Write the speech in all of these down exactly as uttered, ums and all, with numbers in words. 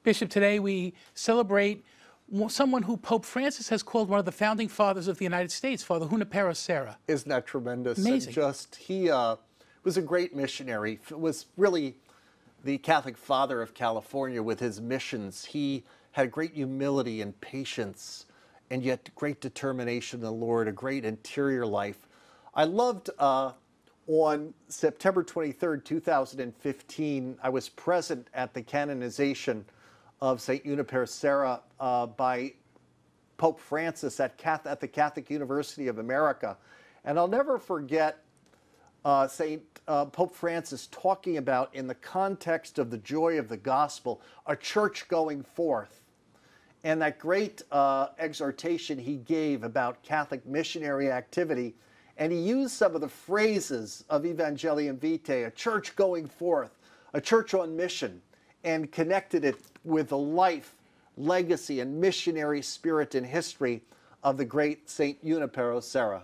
Bishop, today we celebrate someone who Pope Francis has called one of the founding fathers of the United States, Father Junipero Serra. Isn't that tremendous? Amazing. And just, he uh, was a great missionary, was really the Catholic father of California with his missions. He had great humility and patience, and yet great determination in the Lord, a great interior life. I loved, uh, on September twenty-third, two thousand fifteen, I was present at the canonization of Saint Junipero Serra uh, by Pope Francis at, Catholic, at the Catholic University of America. And I'll never forget uh, Saint Uh, Pope Francis talking about, in the context of the joy of the gospel, a church going forth. And that great uh, exhortation he gave about Catholic missionary activity. And he used some of the phrases of Evangelium Vitae, a church going forth, a church on mission, and connected it with the life, legacy, and missionary spirit and history of the great Saint Junipero Serra.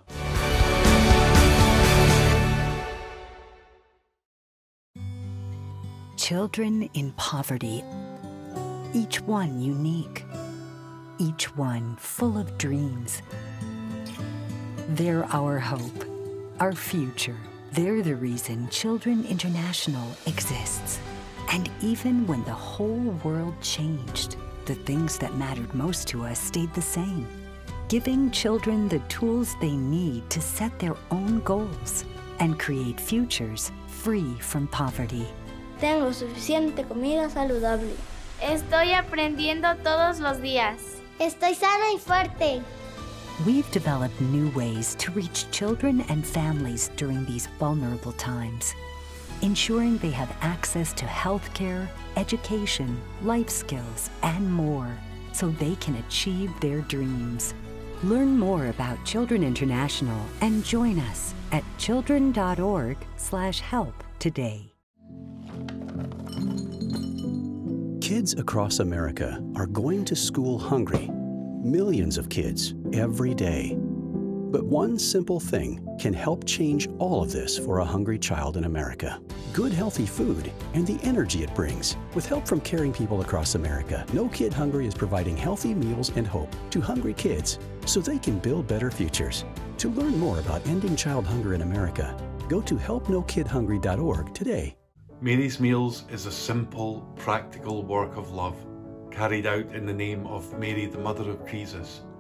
Children in poverty, each one unique, each one full of dreams. They're our hope, our future. They're the reason Children International exists. And even when the whole world changed, the things that mattered most to us stayed the same, giving children the tools they need to set their own goals and create futures free from poverty. Tengo suficiente comida saludable. Estoy aprendiendo todos los días. Estoy sana y fuerte. We've developed new ways to reach children and families during these vulnerable times, ensuring they have access to healthcare, education, life skills, and more, so they can achieve their dreams. Learn more about Children International and join us at children dot org slash help today. Kids across America are going to school hungry. Millions of kids every day. But one simple thing can help change all of this for a hungry child in America. Good, healthy food and the energy it brings. With help from caring people across America, No Kid Hungry is providing healthy meals and hope to hungry kids so they can build better futures. To learn more about ending child hunger in America, go to help no kid hungry dot org today. Mary's Meals is a simple, practical work of love carried out in the name of Mary, the Mother of Jesus.